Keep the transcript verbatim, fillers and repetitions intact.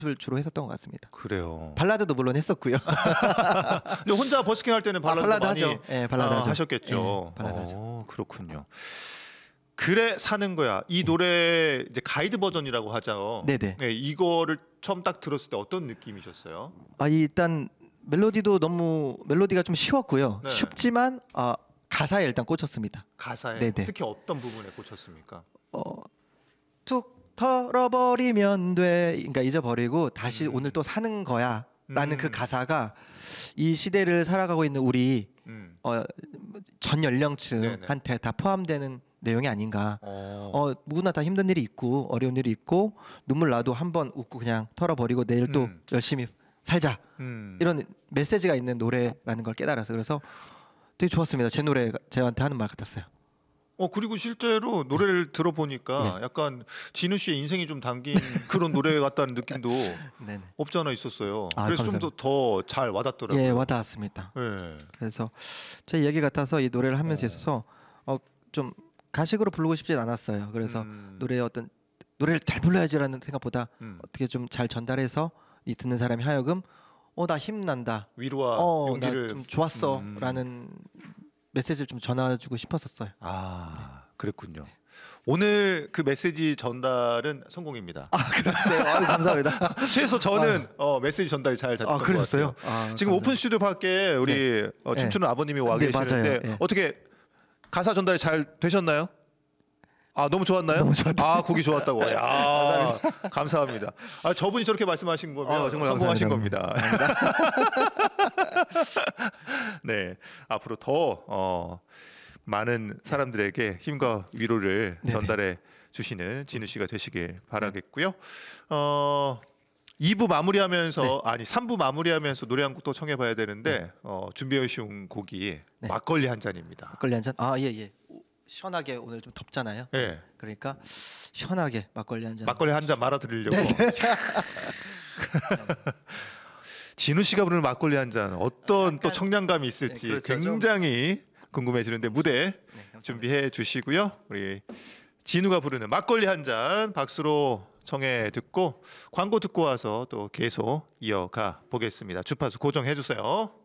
을 주로 했었던 것 같습니다. 그래요. 발라드도 물론 했었고요. 근데 혼자 버스킹 할 때는 발라드, 아, 발라드 많이 하죠. 예, 발라드 아, 하죠. 하셨겠죠. 예, 발라드 하죠. 어, 그렇군요. 그래 사는 거야. 이 노래 이제 가이드 버전이라고 하죠. 네네. 네, 이거를 처음 딱 들었을 때 어떤 느낌이셨어요? 아, 일단 멜로디도 너무 멜로디가 좀 쉬웠고요. 네. 쉽지만 아, 가사에 일단 꽂혔습니다. 가사에 네네. 특히 어떤 부분에 꽂혔습니까? 어, 툭 털어버리면 돼. 그러니까 잊어버리고 다시 음. 오늘 또 사는 거야. 라는 음. 그 가사가 이 시대를 살아가고 있는 우리 음. 어, 전 연령층한테 다 포함되는 내용이 아닌가. 어. 어, 누구나 다 힘든 일이 있고 어려운 일이 있고 눈물 나도 한번 웃고 그냥 털어버리고 내일 또 음. 열심히 살자. 음. 이런 메시지가 있는 노래라는 걸 깨달아서 그래서 되게 좋았습니다. 제 노래가 저한테 하는 말 같았어요. 어 그리고 실제로 노래를 들어보니까 네. 약간 진우 씨의 인생이 좀 담긴 그런 노래 같다는 느낌도 네네. 없지 않아 있었어요. 아, 그래서 좀 더 잘 와닿더라고요. 예, 와닿았습니다. 예. 그래서 제 얘기 같아서 이 노래를 하면서 어. 있어서 어, 좀 가식으로 부르고 싶진 않았어요. 그래서 음. 노래의 어떤 노래를 잘 불러야지라는 생각보다 음. 어떻게 좀 잘 전달해서 이 듣는 사람이 하여금 어 나 힘난다. 위로와 어, 용기를 나 좀 좋았어. 음. 라는 메시지를 좀 전해주고 싶었었어요. 아 그랬군요. 오늘 그 메시지 전달은 성공입니다. 아, 그랬어요. 아유, 감사합니다. 최소 저는 어, 메시지 전달이 잘 됐던 아, 것 그랬어요? 같아요. 아, 지금 감사합니다. 오픈 스튜디오 밖에 우리 어, 춤추는 아버님이 와 네, 계시는데 맞아요. 예. 어떻게 가사 전달이 잘 되셨나요? 아 너무 좋았나요? 너무 좋았다. 아 곡이 좋았다고. 야 감사합니다. 아 저분이 저렇게 말씀하신 거면 아, 정말 성공하신 감사합니다. 겁니다. 네 앞으로 더 어, 많은 사람들에게 힘과 위로를 네네. 전달해 주시는 진우 씨가 되시길 바라겠고요. 어. 이 부 마무리하면서 네. 아니 삼 부 마무리하면서 노래 한 곡 또 청해봐야 되는데 어, 준비해 주신 곡이 네. 막걸리 한 잔입니다. 막걸리 한 잔. 아, 예, 예. 시원하게 오늘 좀 덥잖아요. 예. 그러니까 시원하게 막걸리 한 잔. 막걸리 한 잔 말아 드리려고. 진우 씨가 부르는 막걸리 한 잔 어떤 또 청량감이 있을지 네, 그렇죠. 굉장히 궁금해지는데 무대 네, 감사합니다. 준비해 주시고요. 우리 진우가 부르는 막걸리 한 잔 박수로 청해 듣고 광고 듣고 와서 또 계속 이어가 보겠습니다. 주파수 고정해 주세요.